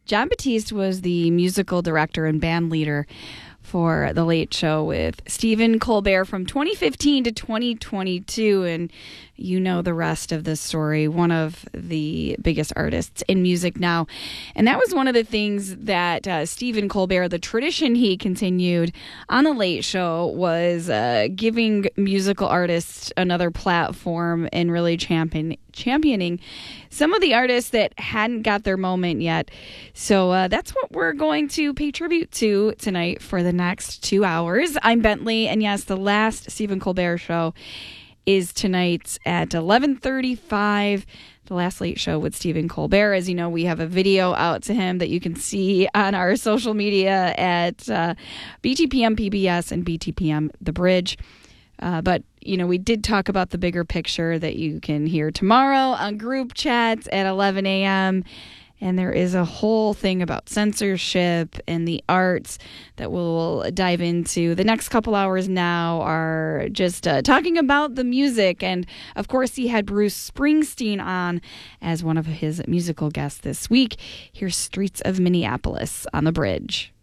Jon Batiste was the musical director and band leader for The Late Show with Stephen Colbert from 2015 to 2022. And you know the rest of this story, one of the biggest artists in music now. And that was one of the things that Stephen Colbert, the tradition he continued on The Late Show, was giving musical artists another platform and really championing some of the artists that hadn't got their moment yet. So that's what we're going to pay tribute to tonight for the next 2 hours. I'm Bentley, and yes, the last Stephen Colbert show is tonight at 11:35. The Last Late Show with Stephen Colbert. As you know, we have a video out to him that you can see on our social media at BTPM PBS and BTPM The Bridge. But, you know, we did talk about the bigger picture that you can hear tomorrow on group chats at 11 a.m. And there is a whole thing about censorship and the arts that we'll dive into. The next couple hours now are just talking about the music. And, of course, he had Bruce Springsteen on as one of his musical guests this week. Here's Streets of Minneapolis on The Bridge.